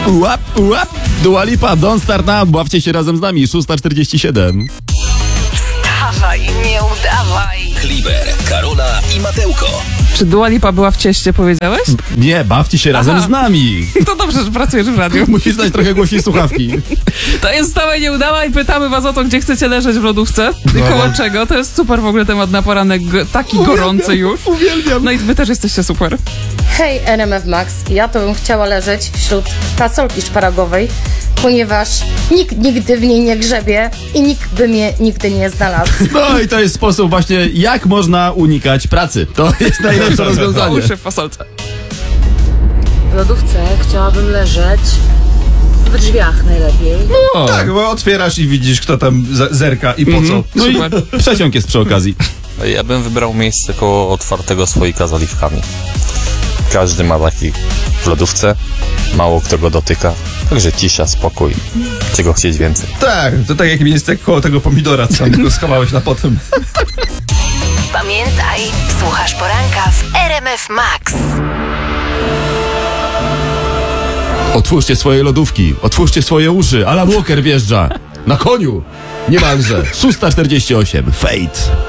Łap. Dua Lipa, Don't Start Now. Bawcie się razem z nami. 6:47. Wstawaj, nie udawaj. Kliber, Karola i Matełko. Czy Dua Lipa była w cieście, powiedziałeś? Nie, bawcie się razem z nami. To dobrze, że pracujesz w radiu. Musisz dać trochę głośniej słuchawki. To jest Wstawaj, nie udawaj. Pytamy was o to, gdzie chcecie leżeć w lodówce. Koło czego. To jest super w ogóle temat na poranek. Taki gorący już. Uwielbiam. No i wy też jesteście super. Hej RMF Max, ja to bym chciała leżeć wśród fasolki szparagowej, ponieważ nikt nigdy w niej nie grzebie i nikt by mnie nigdy nie znalazł. No i to jest sposób właśnie, jak można unikać pracy. To jest najlepsze rozwiązanie. Uszy w fasolce. W lodówce chciałabym leżeć w drzwiach najlepiej. Tak, bo otwierasz i widzisz, kto tam zerka i po co. No i Super. przesiąk jest przy okazji. Ja bym wybrał miejsce koło otwartego słoika z oliwkami. Każdy ma taki w lodówce, mało kto go dotyka, także cisza, spokój, czego chcieć więcej. Tak, to tak jak miejsce koło tego pomidora, co tam go schowałeś na potem. Pamiętaj, słuchasz poranka w RMF Max. Otwórzcie swoje lodówki, otwórzcie swoje uszy. Alan Walker wjeżdża na koniu. Niemalże. 6:48. Fate.